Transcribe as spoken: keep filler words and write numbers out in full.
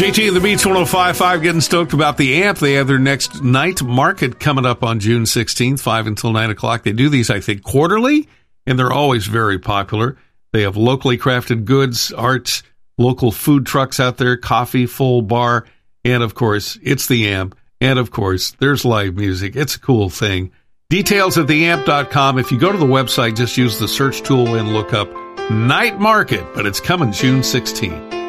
J T and the Beats one oh five point five getting stoked about the AMP. They have their next night market coming up on June sixteenth, five until nine o'clock. They do these, I think, quarterly, and they're always very popular. They have locally crafted goods, arts, local food trucks out there, coffee, full bar, and, of course, it's the AMP. And, of course, there's live music. It's a cool thing. Details at the amp dot com. If you go to the website, just use the search tool and look up Night Market, but it's coming June sixteenth.